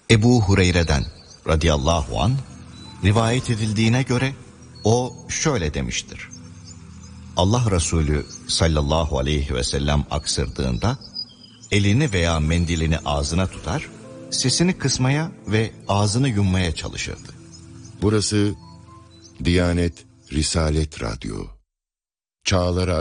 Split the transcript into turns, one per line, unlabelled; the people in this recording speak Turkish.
Ebu Hureyre'den radıyallahu anh rivayet edildiğine göre o şöyle demiştir. Allah Resulü sallallahu aleyhi ve sellem aksırdığında elini veya mendilini ağzına tutar, sesini kısmaya ve ağzını yummaya çalışırdı.
Burası Diyanet Risalet Radyo. Çağlara